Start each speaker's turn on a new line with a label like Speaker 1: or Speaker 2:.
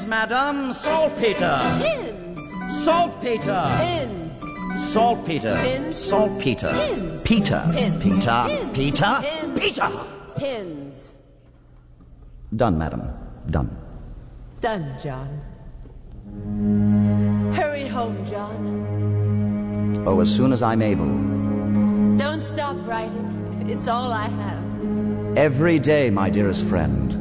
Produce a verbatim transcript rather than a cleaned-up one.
Speaker 1: madam. Saltpeter.
Speaker 2: Pins.
Speaker 1: Saltpeter.
Speaker 2: Pins.
Speaker 1: Saltpeter.
Speaker 2: Pins.
Speaker 1: Saltpeter.
Speaker 2: Pins.
Speaker 1: Peter.
Speaker 2: Pins.
Speaker 1: Peter.
Speaker 2: Pins.
Speaker 1: Peter.
Speaker 2: Pins.
Speaker 1: Peter.
Speaker 2: Pins.
Speaker 1: Done, madam. Done.
Speaker 2: Done, John. Hurry home, John.
Speaker 1: Oh, as soon as I'm able.
Speaker 2: Don't stop writing. It's all I have.
Speaker 1: Every day, my dearest friend.